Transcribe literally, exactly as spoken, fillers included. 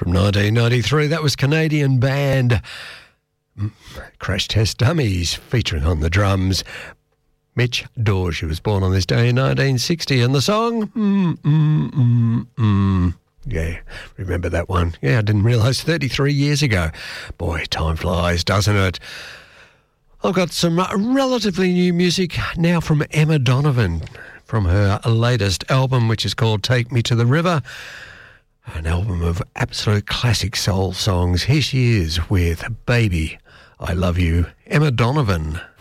From nineteen ninety-three, that was Canadian band Crash Test Dummies, featuring on the drums Mitch Dawes. She was born on this day in nineteen sixty, and the song, mm, mm, mm, mm. Yeah, remember that one? Yeah, I didn't realise thirty-three years ago. Boy, time flies, doesn't it? I've got some relatively new music now from Emma Donovan, from her latest album, which is called Take Me to the River, an album of absolute classic soul songs. Here she is with Baby, I Love You, Emma Donovan.